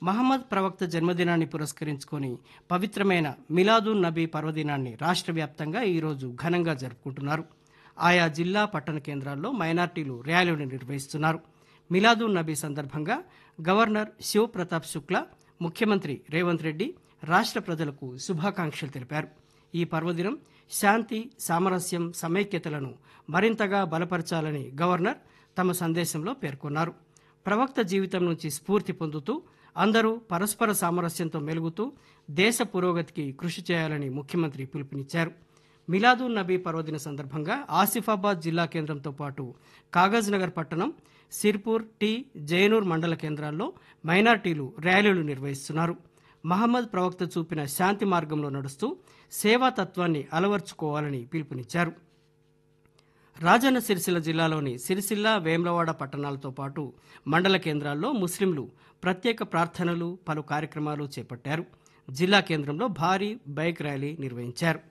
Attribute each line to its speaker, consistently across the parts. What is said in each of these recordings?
Speaker 1: మహమ్మద్ ప్రవక్త జన్మదినాన్ని పురస్కరించుకొని పవిత్రమైన మిలాదున్ నబీ పర్వదినాన్ని రాష్ట్ర వ్యాప్తంగా ఈరోజు ఘనంగా జరుపుకుంటున్నారు. ఆయా జిల్లా పట్టణ కేంద్రాల్లో మైనార్టీలు ర్యాలీలు నిర్వహిస్తున్నారు. మిలాదున్ నబీ సందర్భంగా గవర్నర్ శివ్ ప్రతాప్ శుక్లా, ముఖ్యమంత్రి రేవంత్ రెడ్డి రాష్ట్ర ప్రజలకు శుభాకాంక్షలు తెలిపారు. ఈ పర్వదినం శాంతి, సామరస్యం, సమైక్యతలను మరింతగా బలపరచాలని గవర్నర్ తమ సందేశంలో పేర్కొన్నారు. ప్రవక్త జీవితం నుంచి స్ఫూర్తి పొందుతూ అందరూ పరస్పర సామరస్యంతో మెలుగుతూ దేశ పురోగతికి కృషి చేయాలని ముఖ్యమంత్రి పిలుపునిచ్చారు. మిలాదున్ నబీ పర్వదిన సందర్భంగా ఆసిఫాబాద్ జిల్లా కేంద్రంతో పాటు కాగజ్ నగర్ పట్టణం, సిర్పూర్, టీ, జైనూర్ మండల కేంద్రాల్లో మైనార్టీలు ర్యాలీలు నిర్వహిస్తున్నారు. మహమ్మద్ ప్రవక్త చూపిన శాంతి మార్గంలో నడుస్తూ సేవాతత్వాన్ని అలవర్చుకోవాలని పిలుపునిచ్చారు. రాజన్న సిరిసిల్ల జిల్లాలోని సిరిసిల్ల, వేములవాడ పట్టణాలతో పాటు మండల కేంద్రాల్లో ముస్లింలు ప్రత్యేక ప్రార్థనలు, పలు కార్యక్రమాలు చేపట్టారు. జిల్లా కేంద్రంలో భారీ బైక్ ర్యాలీ నిర్వహించారు.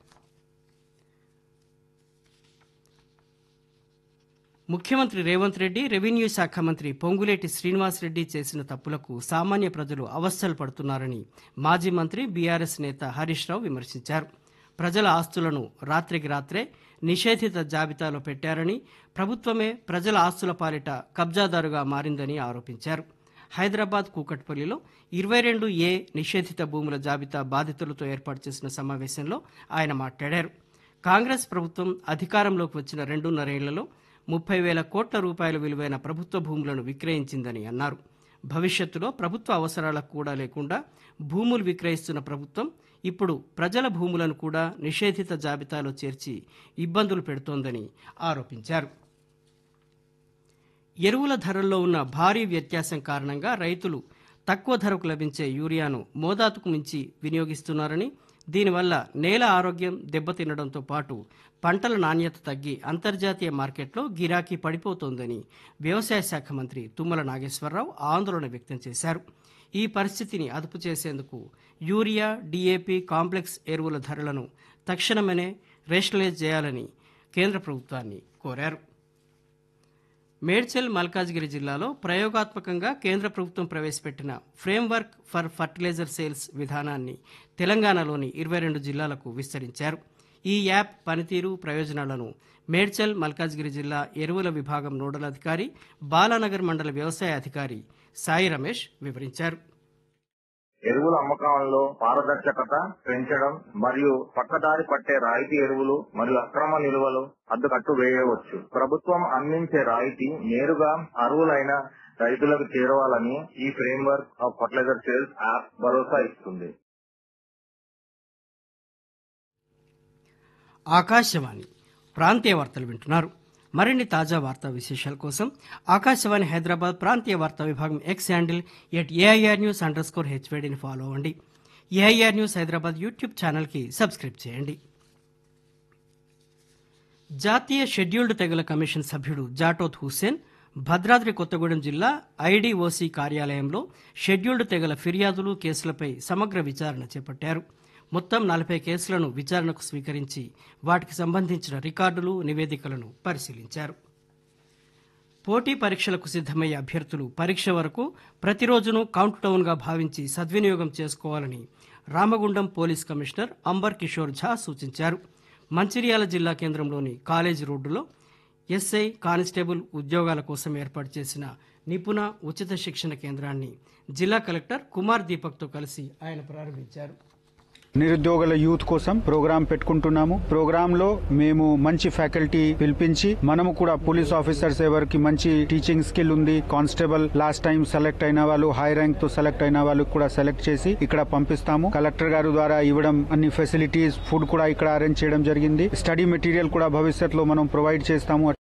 Speaker 1: ముఖ్యమంత్రి రేవంత్ రెడ్డి, రెవెన్యూ శాఖ మంత్రి పొంగులేటి శ్రీనివాసరెడ్డి చేసిన తప్పులకు సామాన్య ప్రజలు అవస్థలు పడుతున్నారని మాజీ మంత్రి బీఆర్ఎస్ నేత హరీష్ రావు విమర్శించారు. ప్రజల ఆస్తులను రాత్రికి రాత్రే నిషేధిత జాబితాలో పెట్టారని, ప్రభుత్వమే ప్రజల ఆస్తుల పాలిట కబ్జాదారుగా మారిందని ఆరోపించారు. హైదరాబాద్ కూకట్పల్లిలో 22A నిషేధిత భూముల జాబితా బాధితులతో ఏర్పాటు చేసిన సమావేశంలో ఆయన మాట్లాడారు. కాంగ్రెస్ ప్రభుత్వం అధికారంలోకి వచ్చిన 2.5 ఏళ్లలో 30,000 కోట్ల రూపాయల విలువైన ప్రభుత్వ భూములను విక్రయించిందని అన్నారు. భవిష్యత్తులో ప్రభుత్వ అవసరాలకు కూడా లేకుండా భూములు విక్రయిస్తున్న ప్రభుత్వం ఇప్పుడు ప్రజల భూములను కూడా నిషేధిత జాబితాలో చేర్చి ఇబ్బందులు పెడుతోందని ఆరోపించారు. ఎరువుల ధరల్లో ఉన్న భారీ వ్యత్యాసం కారణంగా రైతులు తక్కువ ధరకు లభించే యూరియాను మోతాదుకు మించి వినియోగిస్తున్నారని, దీనివల్ల నేల ఆరోగ్యం దెబ్బతినడంతో పాటు పంటల నాణ్యత తగ్గి అంతర్జాతీయ మార్కెట్లో గిరాకీ పడిపోతోందని వ్యవసాయ శాఖ మంత్రి తుమ్మల నాగేశ్వరరావు ఆందోళన వ్యక్తం చేశారు. ఈ పరిస్థితిని అదుపు చేసేందుకు యూరియా, డీఏపీ కాంప్లెక్స్ ఎరువుల ధరలను తక్షణమే రేషనలైజ్ చేయాలని కేంద్ర ప్రభుత్వాన్ని కోరారు. మేడ్చల్, మల్కాజ్గిరి జిల్లాలో ప్రయోగాత్మకంగా కేంద్ర ప్రభుత్వం ప్రవేశపెట్టిన ఫ్రేమ్వర్క్ ఫర్ ఫర్టిలైజర్ సేల్స్ విధానాన్ని తెలంగాణలోని 22 జిల్లాలకు విస్తరించారు. ఈ యాప్ పనితీరు, ప్రయోజనాలను మేడ్చల్, మల్కాజ్గిరి జిల్లా ఎరువుల విభాగం నోడల్ అధికారి, బాలానగర్ మండల వ్యవసాయ అధికారి సాయి రమేష్ వివరించారు.
Speaker 2: ఎరువుల అమ్మకాలలో పారదర్శకత పెంచడం మరియు పక్కదారి పట్టే రాయితీ ఎరువులు మరియు అక్రమ నిల్వలు అడ్డుకట్టు వేయవచ్చు. ప్రభుత్వం అందించే రాయితీ నేరుగా అర్హులైన రైతులకు చేరవాలని ఈ framework of fertiliser sales app భరోసా ఇస్తుంది.
Speaker 1: ఆకాశవాణి ప్రాంతీయ వార్తలు వింటున్నారు. మరిన్ని తాజా వార్తా విశేషాల కోసం ఆకాశవాణి హైదరాబాద్ ప్రాంతీయ వార్తా విభాగం ఎక్స్ హ్యాండిల్ @AIRnews_HVDని ఫాలో అవ్వండి. AIR న్యూస్ హైదరాబాద్ యూట్యూబ్ ఛానల్కి సబ్స్క్రైబ్ చేయండి. జాతీయ షెడ్యూల్డ్ తెగల కమిషన్ సభ్యుడు జాటోత్ హుస్సేన్ భద్రాద్రి కొత్తగూడెం జిల్లా IDOC కార్యాలయంలో షెడ్యూల్డ్ తెగల ఫిర్యాదులు, కేసులపై సమగ్ర విచారణ చేపట్టారు. మొత్తం 40 కేసులను విచారణకు స్వీకరించి వాటికి సంబంధించిన రికార్డులు, నివేదికలను పరిశీలించారు. పోటీ పరీక్షలకు సిద్దమయ్యే అభ్యర్థులు పరీక్ష వరకు ప్రతిరోజును కౌంట్ డౌన్గా భావించి సద్వినియోగం చేసుకోవాలని Ramagundam police commissioner amber Kishore ఝా సూచించారు. మంచిర్యాల జిల్లా కేంద్రంలోని కాలేజీ రోడ్డులో ఎస్ఐ, కానిస్టేబుల్ ఉద్యోగాల కోసం ఏర్పాటు చేసిన నిపుణ ఉచిత శిక్షణ కేంద్రాన్ని జిల్లా కలెక్టర్ కుమార్ దీపక్తో కలిసి ఆయన ప్రారంభించారు.
Speaker 3: నిరుద్యోగుల యూత్ కోసం ప్రోగ్రాం పెట్టుకుంటున్నాము. ప్రోగ్రామ్ లో మేము మంచి ఫ్యాకల్టీ పిలిపించి మనము కూడా పోలీస్ ఆఫీసర్స్ ఎవరికి మంచి టీచింగ్ స్కిల్ ఉంది, కానిస్టేబుల్ లాస్ట్ టైం సెలెక్ట్ అయిన వాళ్ళు, హై ర్యాంక్ తో సెలెక్ట్ అయిన వాళ్ళు కూడా సెలెక్ట్ చేసి ఇక్కడ పంపిస్తాము. కలెక్టర్ గారు ద్వారా ఇవ్వడం అన్ని ఫెసిలిటీస్, ఫుడ్ కూడా ఇక్కడ అరేంజ్ చేయడం జరిగింది. స్టడీ మెటీరియల్ కూడా భవిష్యత్తులో మనం ప్రొవైడ్ చేస్తాము.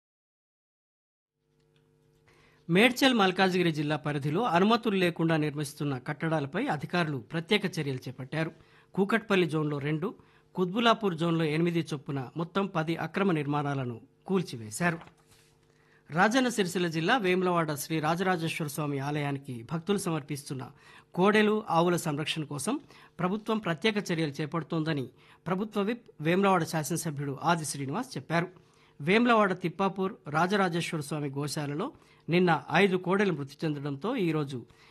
Speaker 1: మేడ్చల్, మల్కాజ్గిరి జిల్లా పరిధిలో అనుమతులు లేకుండా నిర్మిస్తున్న కట్టడాలపై అధికారులు ప్రత్యేక చర్యలు చేపట్టారు. కూకట్పల్లి జోన్లో 2, కుత్బులాపూర్ జోన్లో 8 చొప్పున మొత్తం 10 అక్రమ నిర్మాణాలను కూల్చివేశారు. రాజన్న సిరిసిల్ల జిల్లా వేములవాడ శ్రీ రాజరాజేశ్వర స్వామి ఆలయానికి భక్తులు సమర్పిస్తున్న కోడెలు, ఆవుల సంరక్షణ కోసం ప్రభుత్వం ప్రత్యేక చర్యలు చేపడుతోందని ప్రభుత్వ విప్ వేములవాడ శాసనసభ్యుడు ఆది శ్రీనివాస్ చెప్పారు. వేములవాడ తిప్పాపూర్ రాజరాజేశ్వర స్వామి గోశాలలో నిన్న 5 కోడెలు మృతి చెందడంతో ఈరోజు